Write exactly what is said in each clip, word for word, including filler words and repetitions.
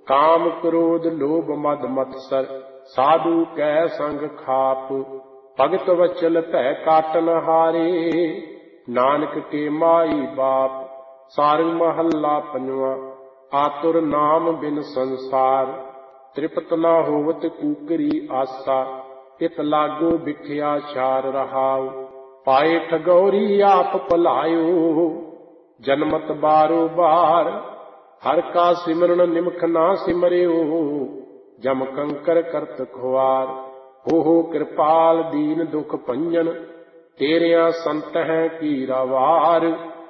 काम क्रोध लोभ मद मत्सर साधु कै संग खाप। भगत वचल भै काटन हारे नानक के माई बाप। सारंग महला पंजवा। आतुर नाम बिन संसार तृप्त न होवत कूकरी आसा। इत लागो बिख्या चार रहाव पाए ठगौरी आप पलायो। जन्मत बारो बार हर का सिमरन निमख ना सिमरियो। जम कंकर करत खुआर हो हो कृपाल दीन दुख भंजन। तेरिया संत है कीरा वार।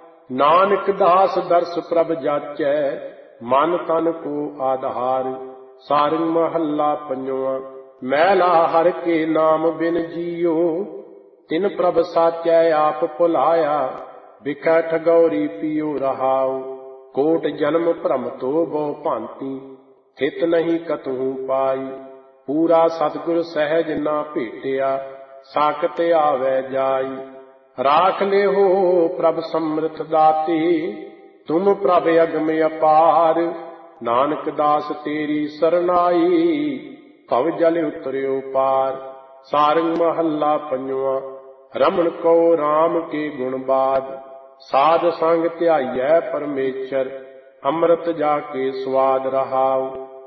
नानक दास दर्श प्रभ जाचै मन तन को आधार। सारंग महला पंजवा। मैला हर के नाम बिन जियो तिन प्रभ साचै आप भुलाया। बिखै ठगौरी पियो रहाओ कोट जन्म भ्रम तो बहु भांति। थित नहीं कतहु पाई पूरा सतगुर सहज ना भेटिया। साकत आवे जाई राख ले हो प्रभ समृथ दाते। तुम प्रभ अगम अपार नानक दास तेरी सरनाई। भव जल उतरियो पार। सारंग महला पंजवा। रमन को राम के गुण बाद साध संग ध्याइयै परमेश्वर। अमृत जाके स्वाद रहाओ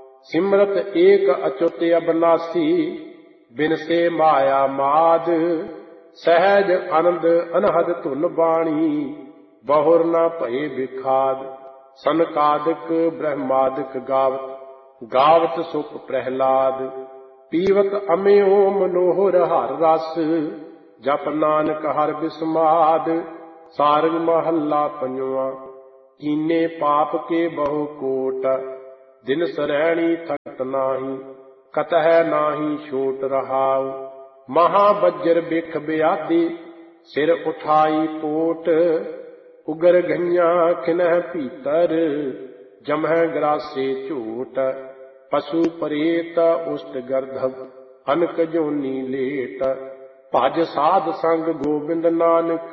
सिमरत एक अच्युत अबनासी। बिन से माया माद सहज आनंद अनहद धुन बाणी। बहुर न भये बिखाद सनकादिक ब्रह्मादिक गावत। गावत सुख प्रहलाद पीवत अम्यो मनोहर हर रस। जप नानक हर बिस्माद। सारंग महला पंजवा। कीने पाप के बहु कोट दिन सरैणी थकत नाही। कतह नाही छोट रहाओ महाबज्र बिख ब्याधि। सिर उठाई पोट उगर गैया खिनह भीतर। जमह ग्रासे झूठ पशु परेत उष्ट गर्धव। अनक जोनी लेट भज साध संग गोबिंद नानक।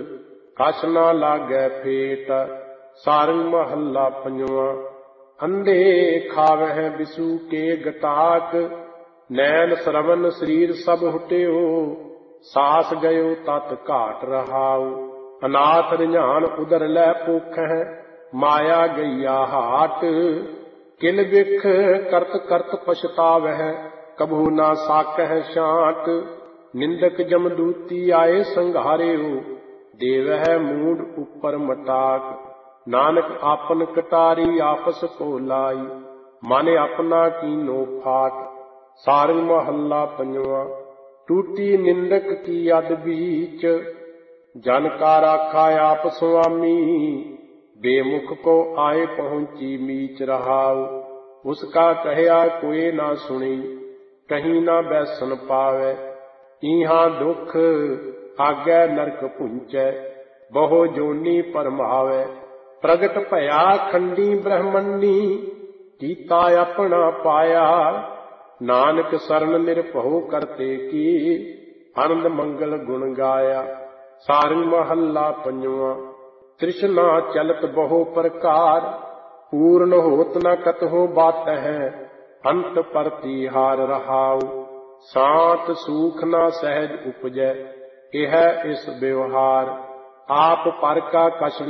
कछ ना लागै फेट। सारंग महला पंजवा। अंधे खावह बिसु के गटाक। नैन श्रवण शरीर सब हुटियो। सास गयो तत घाट रहाओ। अनाथ रिझान उदर लै पोखह माया गैया हाट। किल बिख करत करत पछतावह कभू ना साकह शांत। निंदक जमदूती आए संघारियो देवह मूड ऊपर मटाक। नानक आपन कटारी आपस को लाई मन अपना कीनो फाट। सारंग महला पंजवा। टूटी निंदक की अद बीच जन का राखा आप स्वामी। बेमुख को आए पहुंची मीच रहाओ। उसका कहया कोई ना सुनी कहीं ना बैसन पावे। इहाँ दुख आगे नरक पुंचै बहु जोनी परमावे। प्रगट भया खंडी ब्रह्मणी कीता अपना पाया। नानक शरण निरभउ करते की आनंद मंगल गुण गाया। सारंग महला पंजवा। तृष्णा चलत बहु प्रकार पूर्ण होत न कतहु बात है। अंत प्रतिहार रहाओ सांत सूख न सहज उपजै। यह इस व्यवहार आप पर का कछ